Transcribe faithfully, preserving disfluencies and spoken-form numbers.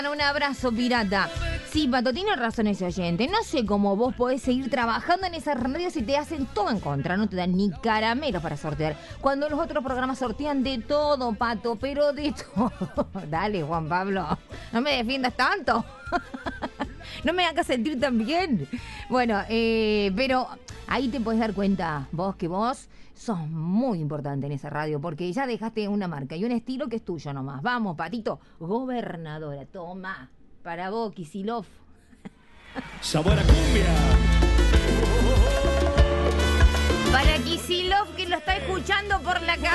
Un abrazo, pirata. Sí, Pato, tiene razón ese oyente. No sé cómo vos podés seguir trabajando en esas radios si te hacen todo en contra. No te dan ni caramelos para sortear. Cuando los otros programas sortean de todo, Pato, pero de todo. Dale, Juan Pablo, no me defiendas tanto. No me hagas sentir tan bien. Bueno, eh, pero ahí te podés dar cuenta, vos, que vos sos muy importante en esa radio, porque ya dejaste una marca y un estilo que es tuyo nomás. Vamos, Patito, gobernadora, toma, para vos, Kicillof. Sabor a cumbia. Para Kicillof, que lo está escuchando por la calle.